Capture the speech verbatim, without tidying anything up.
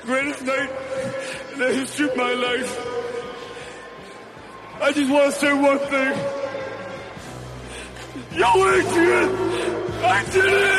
Greatest night in the history of my life. I just want to say one thing. Yo, Adrian! I did it!